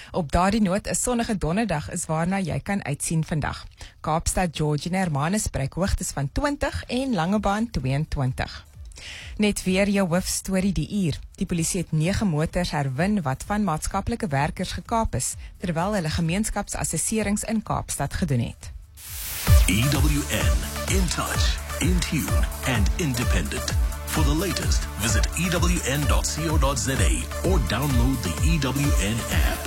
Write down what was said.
Op daardie noot, 'n sonnige donderdag is waarna jy kan uitsien vandag. Kaapstad, George en Hermanus bereik hoogtes van 20 en Langebaan 22. Net weer jou hoofstorie die uur. Die polisie het 9 motors herwin wat van maatskaplike werkers gekaap is, terwyl hulle gemeenskapsassesserings in Kaapstad gedoen het. EWN, in touch, in tune and independent. For the latest, visit ewn.co.za or download the EWN app.